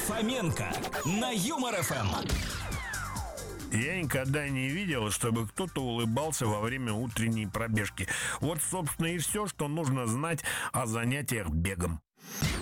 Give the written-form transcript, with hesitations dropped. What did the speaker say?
Фоменко на Юмор ФМ. Я никогда не видел, чтобы кто-то улыбался во время утренней пробежки. Вот, собственно, и все, что нужно знать о занятиях бегом.